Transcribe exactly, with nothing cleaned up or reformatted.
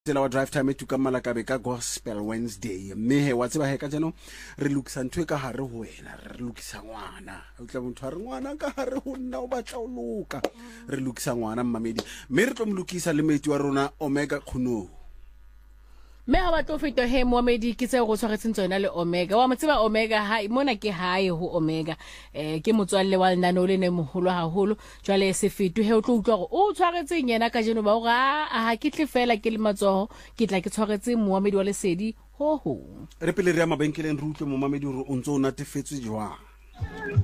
Tsela wa drive time tu ka Malakabe ka Gospel Wednesday mme he wa tseba he ka jeno re lukisa ntwe ka hare ho wena re lukisa ngwana o tla motho re ngwana ka hare ho nna o batla o luka re lukisa ngwana mmamedi mme re tlo mlukisa le meti wa rona Omega Khuno me ha batlo fito he moamedi ke tse go tshwaretseng tsona le Omega wa motseba Omega ha mona ke hae ho Omega eh ke motswalle wa lenano le ne moholo haholo jwale se fito he o tlo utlwa gore o tshwaretseng yena ka jeno ba gore a ha ke tle fela ke le matsoho ke tla ke tshwaretseng moamedi wa lesedi ho ho re pele re ya mabenkeleng re utlwe moamedi hore o ntse o natefetswe jwang.